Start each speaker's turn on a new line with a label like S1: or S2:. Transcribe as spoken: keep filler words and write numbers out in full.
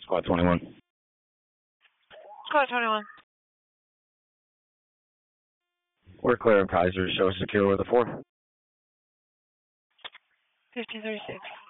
S1: Squad twenty-one.
S2: Squad twenty-one.
S1: We're clear of Kaiser. Show us secure with a four.
S2: fifteen thirty-six.